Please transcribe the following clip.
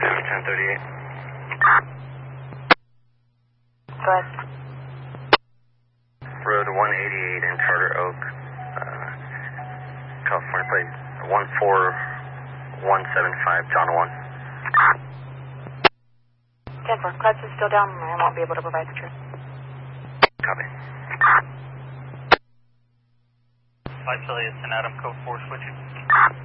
1038. Go ahead. Road 188 in Charter Oak, California plate 14175, John 1. 10-4, Clutch is still down. I won't be able to provide the truth. Copy. 5 Philly, it's an Adam code 4 switch.